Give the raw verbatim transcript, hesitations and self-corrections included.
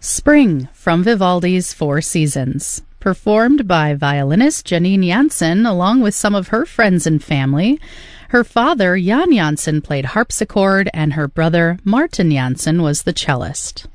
Spring from Vivaldi's Four Seasons, performed by violinist Janine Jansen along with some of her friends and family. Her father, Jan Jansen, played harpsichord, and her brother, Martin Jansen, was the cellist.